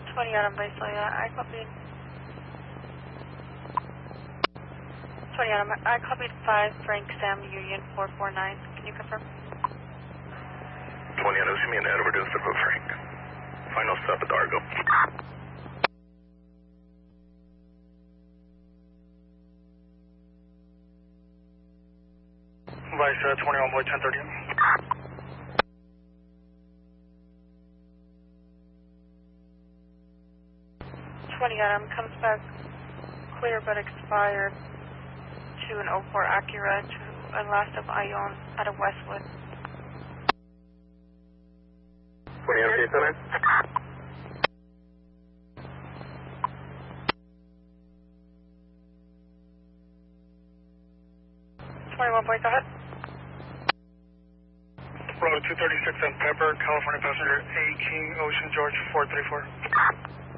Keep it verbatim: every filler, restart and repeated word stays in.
twenty Adam base, I copied. twenty Adam, I copied five Frank Sam Union four four nine. Can you confirm? twenty Adam, see me in Edward, is the Frank. Final stop at Argo. Vice uh, twenty-one boy ten thirty. twenty Adam comes back clear but expired to an oh four Acura to a last of Ion out of Westwood. twenty Adam, center. twenty-one boy, go ahead. Road two thirty-six and Pepper, California passenger A King Ocean George four three four.